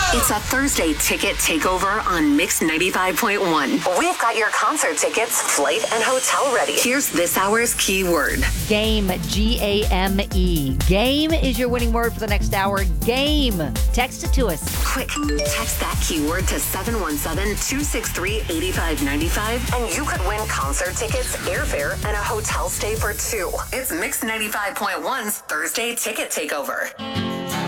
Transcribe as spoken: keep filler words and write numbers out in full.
It's a Thursday ticket takeover on Mix ninety-five point one. We've got your concert tickets, flight, and hotel ready. Here's this hour's keyword. Game, G A M E. Game is your winning word for the next hour. Game. Text it to us. Quick, text that keyword to seven one seven, two six three, eight five nine five, and you could win concert tickets, airfare, and a hotel stay for two. It's Mix ninety-five point one's Thursday ticket takeover.